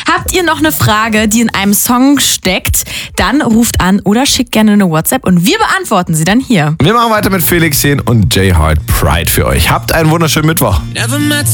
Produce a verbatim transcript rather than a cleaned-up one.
Habt ihr noch eine Frage, die in einem Song steckt, dann ruft an oder schickt gerne eine WhatsApp und wir beantworten sie dann hier. Wir machen weiter mit Felix Jähn und J Hart Pride für euch. Habt einen wunderschönen Mittwoch.